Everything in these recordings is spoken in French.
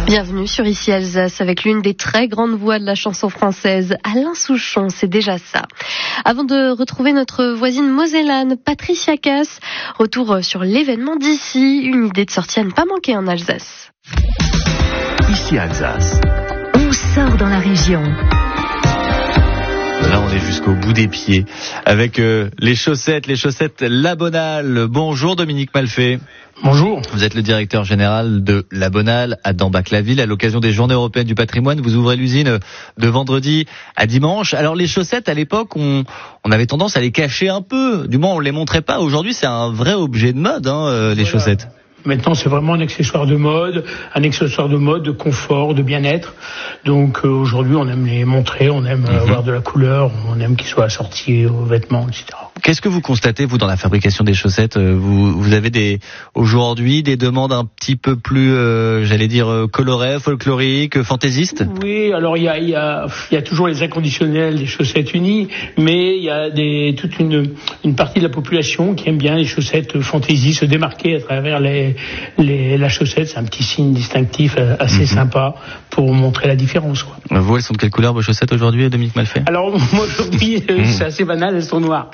Bienvenue sur Ici Alsace avec l'une des très grandes voix de la chanson française, Alain Souchon, c'est déjà ça. Avant de retrouver notre voisine mosellane, Patricia Cass, retour sur l'événement d'ici, une idée de sortie à ne pas manquer en Alsace. Ici Alsace. On sort dans la région. Là, on est jusqu'au bout des pieds avec les chaussettes La Bonale. Bonjour Dominique Malfait. Bonjour. Vous êtes le directeur général de La Bonale à Dambach-la-Ville. À l'occasion des Journées européennes du patrimoine, vous ouvrez l'usine de vendredi à dimanche. Alors les chaussettes, à l'époque, on avait tendance à les cacher un peu. Du moins, on les montrait pas. Aujourd'hui, c'est un vrai objet de mode, les chaussettes. Maintenant, c'est vraiment un accessoire de mode, de confort, de bien-être. Donc aujourd'hui, on aime les montrer, on aime avoir de la couleur, on aime qu'ils soient assortis aux vêtements, etc. Qu'est-ce que vous constatez, vous, dans la fabrication des chaussettes ? Vous avez aujourd'hui des demandes un petit peu plus, colorées, folkloriques, fantaisistes ? Oui, alors il y a toujours les inconditionnels des chaussettes unies, mais il y a toute une partie de la population qui aime bien les chaussettes fantaisie, se démarquer à travers la chaussette. C'est un petit signe distinctif assez sympa pour montrer la différence, quoi. Vous, elles sont de quelle couleur vos chaussettes aujourd'hui, Dominique Malfait ? Alors moi aujourd'hui, c'est assez banal, elles sont noires.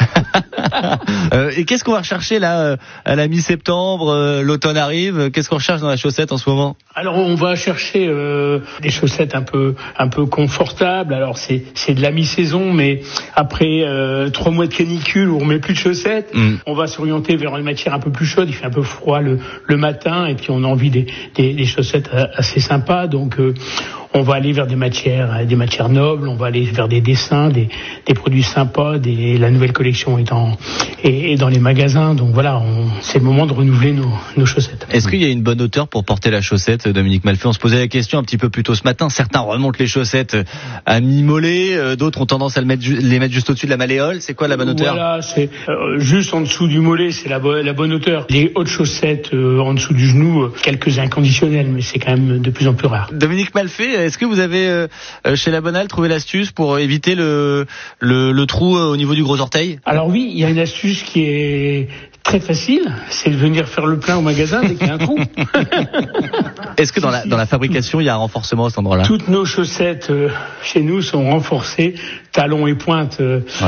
Et qu'est-ce qu'on va rechercher là à la mi-septembre, l'automne arrive, qu'est-ce qu'on recherche dans la chaussette en ce moment ? Alors on va chercher des chaussettes un peu confortables. Alors c'est de la mi-saison, mais après 3 mois de canicule où on met plus de chaussettes, on va s'orienter vers une matière un peu plus chaude. Il fait un peu froid le matin et puis on a envie des chaussettes assez sympas. Donc on va aller vers des matières nobles, on va aller vers des dessins, des produits sympas, la nouvelle collection est dans les magasins. Donc voilà, c'est le moment de renouveler nos chaussettes. Est-ce qu'il y a une bonne hauteur pour porter la chaussette, Dominique Malfait ? On se posait la question un petit peu plus tôt ce matin. Certains remontent les chaussettes à mi-mollet, d'autres ont tendance à les mettre juste au-dessus de la malléole. C'est quoi la bonne hauteur ? Voilà, c'est juste en dessous du mollet, c'est la bonne hauteur. Les hautes chaussettes en dessous du genou, quelques inconditionnels, mais c'est quand même de plus en plus rare. Dominique Malfait, est-ce que vous avez chez La Bonale trouvé l'astuce pour éviter le trou au niveau du gros orteil ? Alors oui, il y a une astuce qui est très facile, c'est de venir faire le plein au magasin dès qu'il y a un trou. Est-ce que dans la fabrication, il y a un renforcement à cet endroit-là ? Toutes nos chaussettes chez nous sont renforcées, talons et pointes.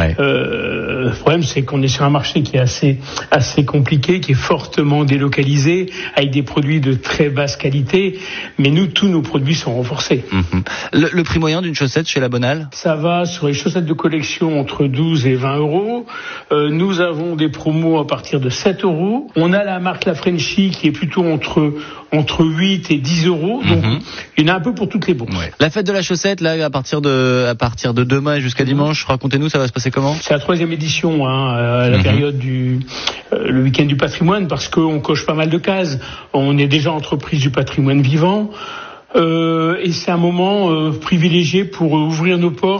Le problème, c'est qu'on est sur un marché qui est assez compliqué, qui est fortement délocalisé, avec des produits de très basse qualité. Mais nous, tous nos produits sont renforcés. Le prix moyen d'une chaussette chez La Bonale ? Ça va sur les chaussettes de collection entre 12 et 20 euros. Nous avons des promos à partir de 7 euros. On a la marque La Frenchie qui est plutôt entre 8 et 10 euros. Donc, il y en a un peu pour toutes les bourses. Ouais. La fête de la chaussette, là, à partir de demain jusqu'à dimanche, racontez-nous, ça va se passer comment ? C'est la 3e édition, à la période le week-end du patrimoine, parce qu'on coche pas mal de cases. On est déjà entreprise du patrimoine vivant. Et c'est un moment privilégié pour ouvrir nos portes